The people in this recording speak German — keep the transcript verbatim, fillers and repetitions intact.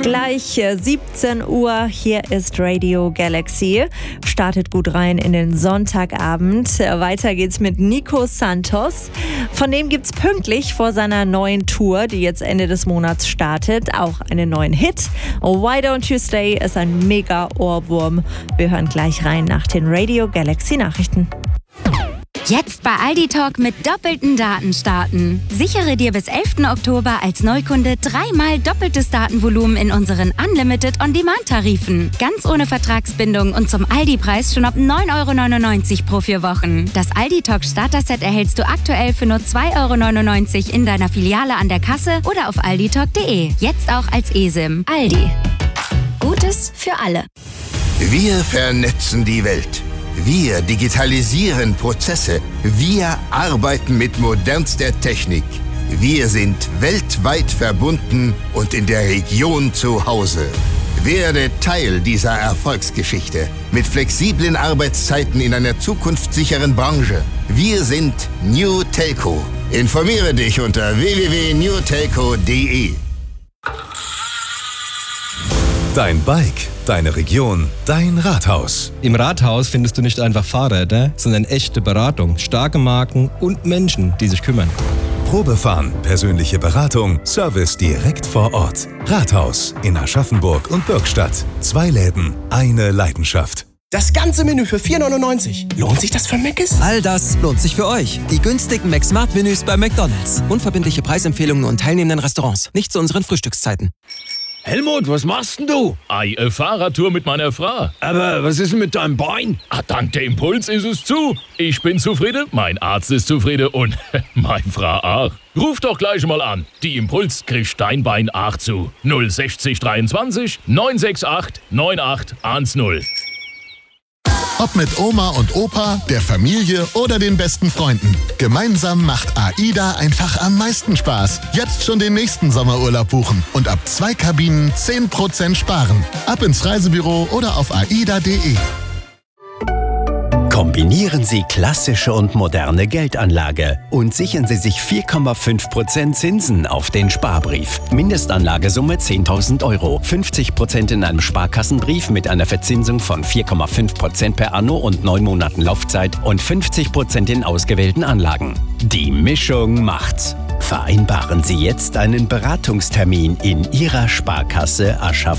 Gleich siebzehn Uhr, hier ist Radio Galaxy. Startet gut rein in den Sonntagabend. Weiter geht's mit Nico Santos. Von dem gibt's pünktlich vor seiner neuen Tour, die jetzt Ende des Monats startet, auch einen neuen Hit. Why Don't You Stay ist ein mega Ohrwurm. Wir hören gleich rein nach den Radio Galaxy Nachrichten. Jetzt bei Aldi Talk mit doppelten Daten starten. Sichere dir bis elften Oktober als Neukunde dreimal doppeltes Datenvolumen in unseren Unlimited On-Demand-Tarifen. Ganz ohne Vertragsbindung und zum Aldi-Preis schon ab neun Euro neunundneunzig pro vier Wochen. Das Aldi Talk Starter-Set erhältst du aktuell für nur zwei Euro neunundneunzig in deiner Filiale an der Kasse oder auf alditalk punkt de. Jetzt auch als eSIM. Aldi. Gutes für alle. Wir vernetzen die Welt. Wir digitalisieren Prozesse. Wir arbeiten mit modernster Technik. Wir sind weltweit verbunden und in der Region zu Hause. Werde Teil dieser Erfolgsgeschichte mit flexiblen Arbeitszeiten in einer zukunftssicheren Branche. Wir sind New Telco. Informiere dich unter w w w punkt new telco punkt de. Dein Bike, deine Region, dein Rathaus. Im Rathaus findest du nicht einfach Fahrräder, sondern echte Beratung, starke Marken und Menschen, die sich kümmern. Probefahren, persönliche Beratung, Service direkt vor Ort. Rathaus in Aschaffenburg und Bürgstadt. Zwei Läden, eine Leidenschaft. Das ganze Menü für vier neunundneunzig. Lohnt sich das für Mc's? All das lohnt sich für euch. Die günstigen McSmart-Menüs bei McDonald's. Unverbindliche Preisempfehlungen und teilnehmenden Restaurants. Nicht zu unseren Frühstückszeiten. Helmut, was machst denn du? Ei, eine Fahrradtour mit meiner Frau. Aber was ist denn mit deinem Bein? Ah, dank der Impuls ist es zu. Ich bin zufrieden, mein Arzt ist zufrieden und meine Frau auch. Ruf doch gleich mal an. Die Impuls kriegt dein Bein auch zu. null sechzig dreiundzwanzig neun sechs acht neun acht eins null. Ob mit Oma und Opa, der Familie oder den besten Freunden. Gemeinsam macht AIDA einfach am meisten Spaß. Jetzt schon den nächsten Sommerurlaub buchen und ab zwei Kabinen zehn Prozent sparen. Ab ins Reisebüro oder auf aida punkt de. Kombinieren Sie klassische und moderne Geldanlage und sichern Sie sich vier Komma fünf Prozent Zinsen auf den Sparbrief. Mindestanlagesumme zehntausend Euro. fünfzig Prozent in einem Sparkassenbrief mit einer Verzinsung von vier Komma fünf Prozent per Anno und neun Monaten Laufzeit und fünfzig Prozent in ausgewählten Anlagen. Die Mischung macht's. Vereinbaren Sie jetzt einen Beratungstermin in Ihrer Sparkasse Aschaffenburg.